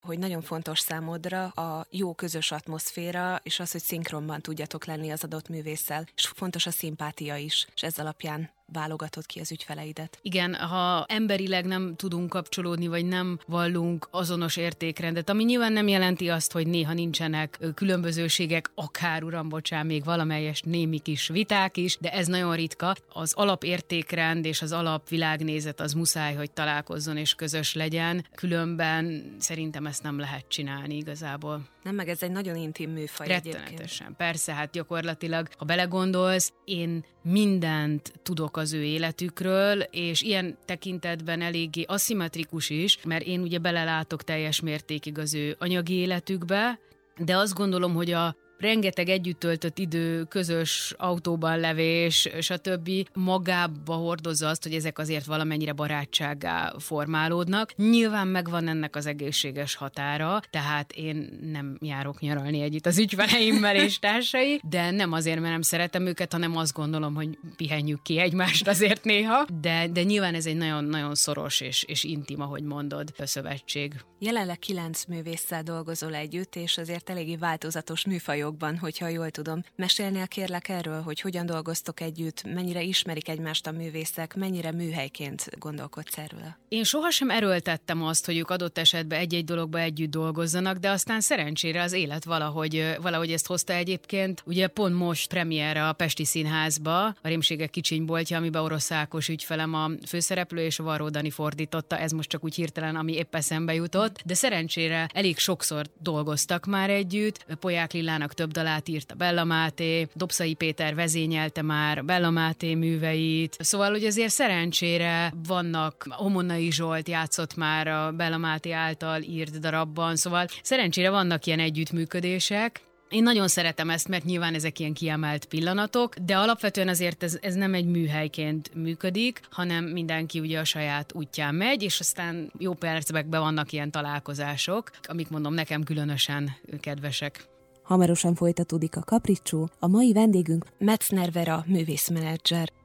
hogy nagyon fontos számodra a jó közös atmoszféra, és az, hogy szinkronban tudjatok lenni az adott művésszel, és fontos a szimpátia is, és ez alapján válogatod ki az ügyfeleidet. Igen, ha emberileg nem tudunk kapcsolódni, vagy nem vallunk azonos értékrendet, ami nyilván nem jelenti azt, hogy néha nincsenek különbözőségek, akár uram, bocsán, még valamelyes némi kis viták is, de ez nagyon ritka. Az alapértékrend és az alapvilágnézet az muszáj, hogy találkozzon és közös legyen, különben szerintem ezt nem lehet csinálni igazából. Nem, meg ez egy nagyon intim műfaj. Rettenetesen. Persze, hát gyakorlatilag, ha belegondolsz, én mindent tudok az ő életükről, és ilyen tekintetben eléggé aszimmetrikus is, mert én ugye belelátok teljes mértékig az ő anyagi életükbe, de azt gondolom, hogy a rengeteg együtt töltött idő, közös autóban levés, stb. Magába hordozza azt, hogy ezek azért valamennyire barátsággá formálódnak. Nyilván megvan ennek az egészséges határa, tehát én nem járok nyaralni együtt az ügyfeleimmel és társai, de nem azért, mert nem szeretem őket, hanem azt gondolom, hogy pihenjük ki egymást azért néha, de nyilván ez egy nagyon-nagyon szoros és intim, ahogy mondod, a szövetség. Jelenleg 9 művésszel dolgozol együtt, és azért eléggé változatos műfajokban, hogyha jól tudom. Mesélnél kérlek erről, hogy hogyan dolgoztok együtt, mennyire ismerik egymást a művészek, mennyire műhelyként gondolkodsz erről? Én sohasem erőltettem azt, hogy ők adott esetben egy-egy dologba együtt dolgozzanak, de aztán szerencsére az élet valahogy ezt hozta egyébként. Ugye pont most premierre a Pesti Színházba, a Rémségek kicsinyboltja, amiben Orosz Ákos ügyfelem a főszereplő, és a Varró Dani fordította, ez most csak úgy hirtelen, ami épp eszembe jutott. De szerencsére elég sokszor dolgoztak már együtt. Polyák Lillának több dalát írt a Bella Máté, Dobszai Péter vezényelte már Bella Máté műveit. Szóval, hogy azért szerencsére vannak, Homonnai Zsolt játszott már a Bella Máté által írt darabban, szóval szerencsére vannak ilyen együttműködések. Én nagyon szeretem ezt, mert nyilván ezek ilyen kiemelt pillanatok, de alapvetően azért ez nem egy műhelyként működik, hanem mindenki ugye a saját útján megy, és aztán jó percekben vannak ilyen találkozások, amik mondom nekem különösen kedvesek. Hamarosan folytatódik a Kapricsó, a mai vendégünk Metzner Vera művészmenedzser.